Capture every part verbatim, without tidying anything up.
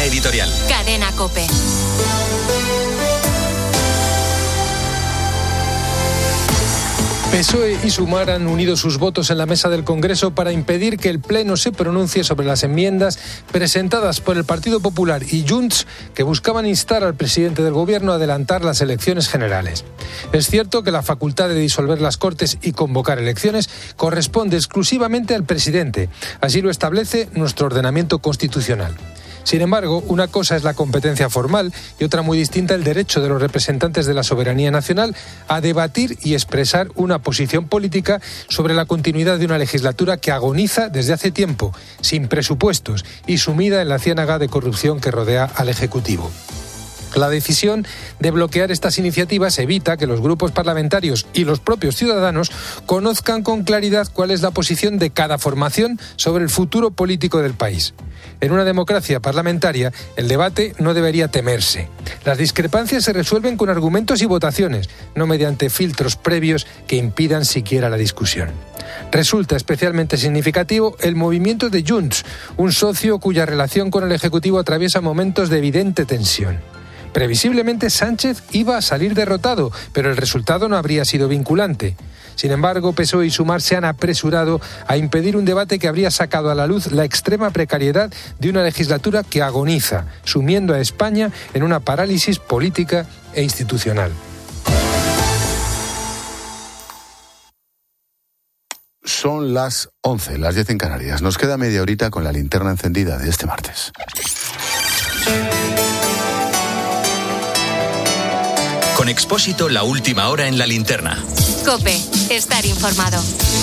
editorial. Cadena COPE. P S O E y Sumar han unido sus votos en la mesa del Congreso para impedir que el Pleno se pronuncie sobre las enmiendas presentadas por el Partido Popular y Junts que buscaban instar al presidente del Gobierno a adelantar las elecciones generales. Es cierto que la facultad de disolver las Cortes y convocar elecciones corresponde exclusivamente al presidente. Así lo establece nuestro ordenamiento constitucional. Sin embargo, una cosa es la competencia formal y otra muy distinta el derecho de los representantes de la soberanía nacional a debatir y expresar una posición política sobre la continuidad de una legislatura que agoniza desde hace tiempo, sin presupuestos y sumida en la ciénaga de corrupción que rodea al Ejecutivo. La decisión de bloquear estas iniciativas evita que los grupos parlamentarios y los propios ciudadanos conozcan con claridad cuál es la posición de cada formación sobre el futuro político del país. En una democracia parlamentaria, el debate no debería temerse. Las discrepancias se resuelven con argumentos y votaciones, no mediante filtros previos que impidan siquiera la discusión. Resulta especialmente significativo el movimiento de Junts, un socio cuya relación con el Ejecutivo atraviesa momentos de evidente tensión. Previsiblemente Sánchez iba a salir derrotado, pero el resultado no habría sido vinculante. Sin embargo, P S O E y Sumar se han apresurado a impedir un debate que habría sacado a la luz la extrema precariedad de una legislatura que agoniza, sumiendo a España en una parálisis política e institucional. Son las once, las diez en Canarias. Nos queda media horita con la linterna encendida de este martes. Con Expósito, la última hora en la linterna. COPE, estar informado.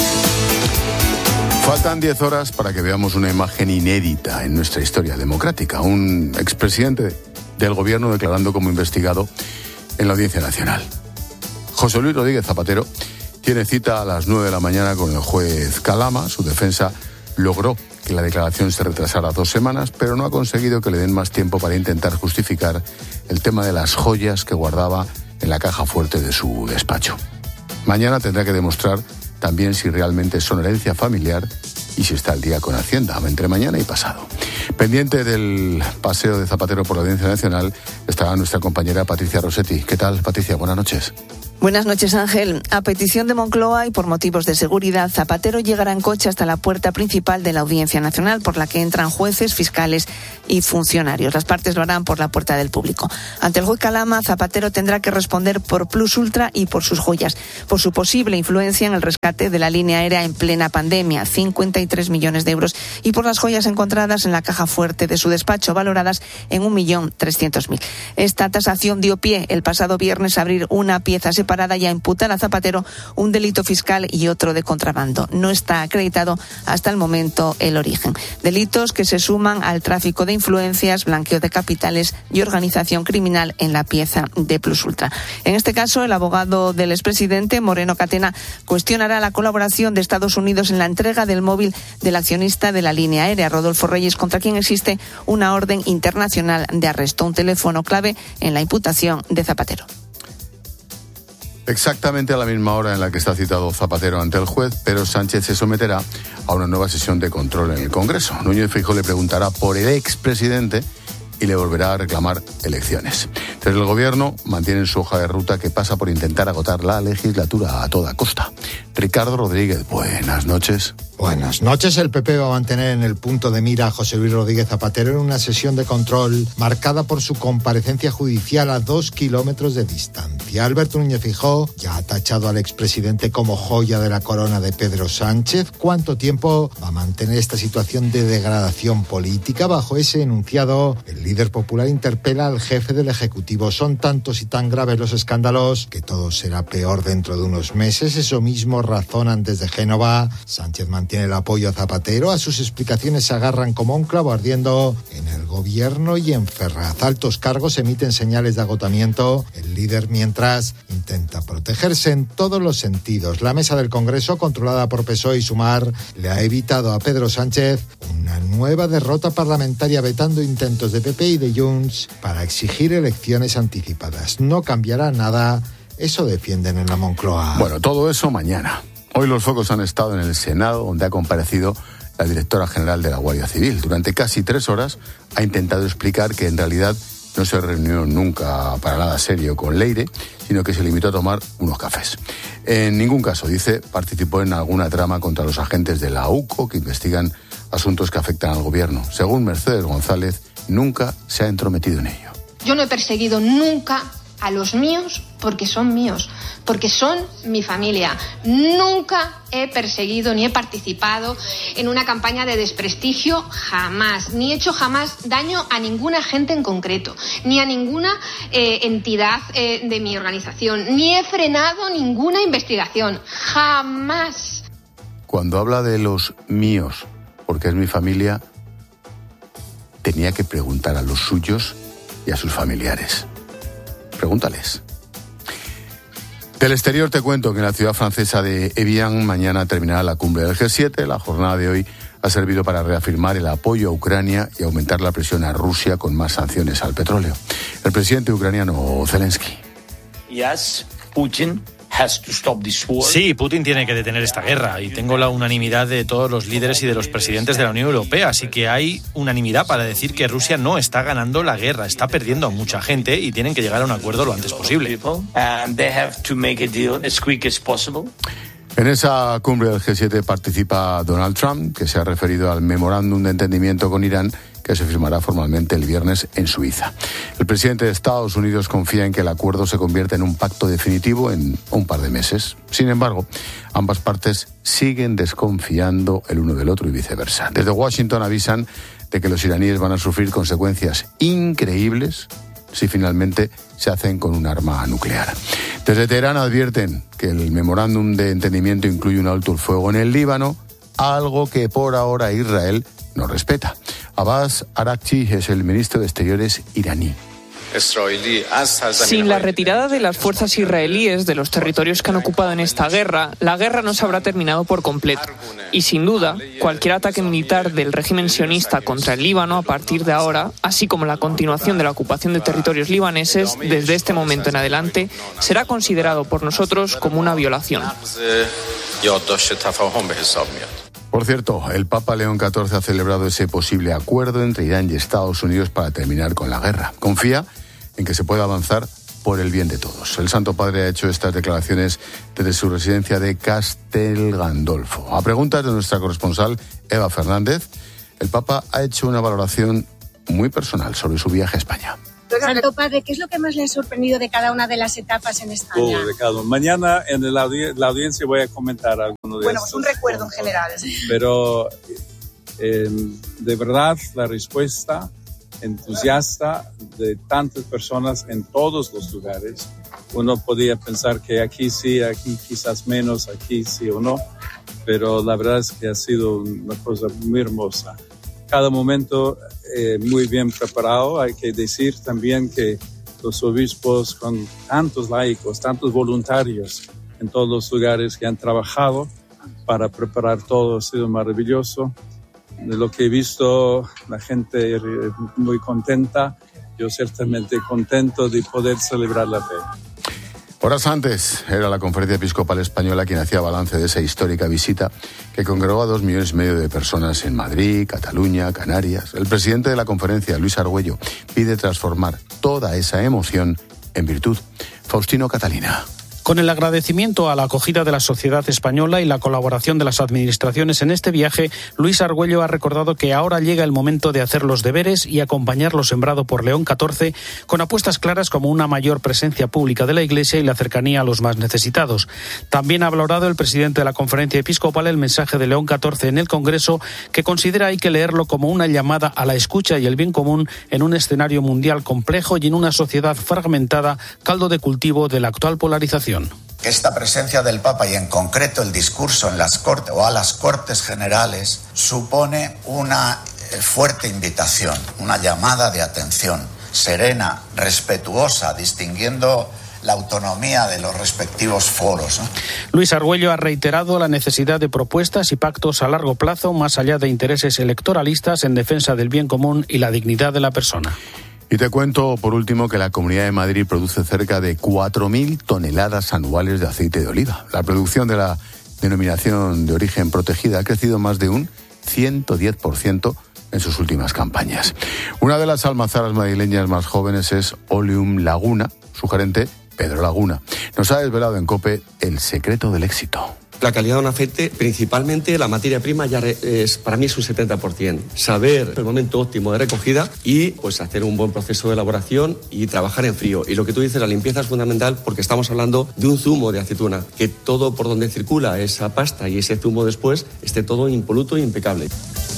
Faltan diez horas para que veamos una imagen inédita en nuestra historia democrática. Un expresidente del gobierno declarando como investigado en la Audiencia Nacional. José Luis Rodríguez Zapatero tiene cita a las nueve de la mañana con el juez Calama. Su defensa logró que la declaración se retrasara dos semanas, pero no ha conseguido que le den más tiempo para intentar justificar el tema de las joyas que guardaba en la caja fuerte de su despacho. Mañana tendrá que demostrar también si realmente son herencia familiar y si está al día con Hacienda, entre mañana y pasado. Pendiente del paseo de Zapatero por la Audiencia Nacional estará nuestra compañera Patricia Rossetti. ¿Qué tal, Patricia? Buenas noches. Buenas noches, Ángel. A petición de Moncloa y por motivos de seguridad, Zapatero llegará en coche hasta la puerta principal de la Audiencia Nacional, por la que entran jueces, fiscales y funcionarios. Las partes lo harán por la puerta del público. Ante el juez Calama, Zapatero tendrá que responder por Plus Ultra y por sus joyas, por su posible influencia en el rescate de la línea aérea en plena pandemia, cincuenta y tres millones de euros, y por las joyas encontradas en la caja fuerte de su despacho, valoradas en un millón trescientos mil. Esta tasación dio pie el pasado viernes a abrir una pieza separada parada y a imputar a Zapatero un delito fiscal y otro de contrabando. No está acreditado hasta el momento el origen. Delitos que se suman al tráfico de influencias, blanqueo de capitales y organización criminal en la pieza de Plus Ultra. En este caso, el abogado del expresidente, Moreno Catena, cuestionará la colaboración de Estados Unidos en la entrega del móvil del accionista de la línea aérea, Rodolfo Reyes, contra quien existe una orden internacional de arresto, un teléfono clave en la imputación de Zapatero. Exactamente a la misma hora en la que está citado Zapatero ante el juez, pero Sánchez se someterá a una nueva sesión de control en el Congreso. Núñez Feijóo le preguntará por el expresidente y le volverá a reclamar elecciones. Desde el Gobierno mantienen su hoja de ruta que pasa por intentar agotar la legislatura a toda costa. Ricardo Rodríguez, buenas noches. Buenas noches. El P P va a mantener en el punto de mira a José Luis Rodríguez Zapatero en una sesión de control marcada por su comparecencia judicial a dos kilómetros de distancia. Alberto Núñez Feijóo ya ha tachado al expresidente como joya de la corona de Pedro Sánchez. ¿Cuánto tiempo va a mantener esta situación de degradación política? Bajo ese enunciado, el líder popular interpela al jefe del Ejecutivo. Son tantos y tan graves los escándalos que todo será peor dentro de unos meses. Eso mismo razonan desde Génova. Sánchez mantiene Tiene el apoyo a Zapatero. A sus explicaciones se agarran como un clavo ardiendo en el gobierno y en Ferraz. Altos cargos emiten señales de agotamiento. El líder, mientras, intenta protegerse en todos los sentidos. La mesa del Congreso, controlada por P S O E y Sumar, le ha evitado a Pedro Sánchez una nueva derrota parlamentaria, vetando intentos de P P y de Junts para exigir elecciones anticipadas. No cambiará nada. Eso defienden en la Moncloa. Bueno, todo eso mañana. Hoy los focos han estado en el Senado, donde ha comparecido la directora general de la Guardia Civil. Durante casi tres horas ha intentado explicar que en realidad no se reunió nunca para nada serio con Leire, sino que se limitó a tomar unos cafés. En ningún caso, dice, participó en alguna trama contra los agentes de la U C O que investigan asuntos que afectan al gobierno. Según Mercedes González, nunca se ha entrometido en ello. Yo no he perseguido nunca a los míos porque son míos, porque son mi familia. Nunca he perseguido ni he participado en una campaña de desprestigio, jamás. Ni he hecho jamás daño a ninguna agente en concreto, ni a ninguna eh, entidad eh, de mi organización, ni he frenado ninguna investigación, jamás. Cuando habla de los míos, porque es mi familia, tenía que preguntar a los suyos y a sus familiares. Pregúntales. Del exterior te cuento que en la ciudad francesa de Evian mañana terminará la cumbre del G siete. La jornada de hoy ha servido para reafirmar el apoyo a Ucrania y aumentar la presión a Rusia con más sanciones al petróleo. El presidente ucraniano Zelensky. Yes, Putin. Sí, Putin tiene que detener esta guerra y tengo la unanimidad de todos los líderes y de los presidentes de la Unión Europea, así que hay unanimidad para decir que Rusia no está ganando la guerra, está perdiendo a mucha gente y tienen que llegar a un acuerdo lo antes posible. En esa cumbre del G siete participa Donald Trump, que se ha referido al memorándum de entendimiento con Irán que se firmará formalmente el viernes en Suiza. El presidente de Estados Unidos confía en que el acuerdo se convierta en un pacto definitivo en un par de meses. Sin embargo, ambas partes siguen desconfiando el uno del otro y viceversa. Desde Washington avisan de que los iraníes van a sufrir consecuencias increíbles si finalmente se hacen con un arma nuclear. Desde Teherán advierten que el memorándum de entendimiento incluye un alto el fuego en el Líbano, algo que por ahora Israel no respeta. Abbas Araghchi es el ministro de Exteriores iraní. Sin la retirada de las fuerzas israelíes de los territorios que han ocupado en esta guerra, la guerra no se habrá terminado por completo. Y sin duda, cualquier ataque militar del régimen sionista contra el Líbano a partir de ahora, así como la continuación de la ocupación de territorios libaneses desde este momento en adelante, será considerado por nosotros como una violación. Por cierto, el Papa León catorce ha celebrado ese posible acuerdo entre Irán y Estados Unidos para terminar con la guerra. Confía en que se pueda avanzar por el bien de todos. El Santo Padre ha hecho estas declaraciones desde su residencia de Castel Gandolfo. A preguntas de nuestra corresponsal Eva Fernández, el Papa ha hecho una valoración muy personal sobre su viaje a España. Santo Padre, ¿qué es lo que más le ha sorprendido de cada una de las etapas en España? Oh, de cada Mañana en la, audi- la audiencia voy a comentar algunos de Bueno, estos. pues un recuerdo en general. Pero eh, de verdad la respuesta entusiasta de tantas personas en todos los lugares. Uno podía pensar que aquí sí, aquí quizás menos, aquí sí o no, pero la verdad es que ha sido una cosa muy hermosa. Cada momento eh, muy bien preparado. Hay que decir también que los obispos con tantos laicos, tantos voluntarios en todos los lugares que han trabajado para preparar todo ha sido maravilloso. De lo que he visto, la gente muy contenta. Yo ciertamente contento de poder celebrar la fe. Horas antes era la Conferencia Episcopal Española quien hacía balance de esa histórica visita que congregó a dos millones y medio de personas en Madrid, Cataluña, Canarias. El presidente de la conferencia, Luis Argüello, pide transformar toda esa emoción en virtud. Faustino Catalina. Con el agradecimiento a la acogida de la sociedad española y la colaboración de las administraciones en este viaje, Luis Argüello ha recordado que ahora llega el momento de hacer los deberes y acompañar lo sembrado por León catorce con apuestas claras como una mayor presencia pública de la Iglesia y la cercanía a los más necesitados. También ha valorado el presidente de la Conferencia Episcopal el mensaje de León catorce en el Congreso, que considera hay que leerlo como una llamada a la escucha y el bien común en un escenario mundial complejo y en una sociedad fragmentada, caldo de cultivo de la actual polarización. Esta presencia del Papa y en concreto el discurso en las Cortes o a las Cortes Generales supone una fuerte invitación, una llamada de atención serena, respetuosa, distinguiendo la autonomía de los respectivos foros, ¿no? Luis Argüello ha reiterado la necesidad de propuestas y pactos a largo plazo más allá de intereses electoralistas en defensa del bien común y la dignidad de la persona. Y te cuento, por último, que la Comunidad de Madrid produce cerca de cuatro mil toneladas anuales de aceite de oliva. La producción de la denominación de origen protegida ha crecido más de un ciento diez por ciento en sus últimas campañas. Una de las almazaras madrileñas más jóvenes es Oleum Laguna. Su gerente, Pedro Laguna, nos ha desvelado en COPE el secreto del éxito. La calidad de un aceite, principalmente la materia prima, ya es, para mí es un setenta por ciento. Saber el momento óptimo de recogida y pues hacer un buen proceso de elaboración y trabajar en frío. Y lo que tú dices, la limpieza es fundamental porque estamos hablando de un zumo de aceituna, que todo por donde circula esa pasta y ese zumo después esté todo impoluto e impecable.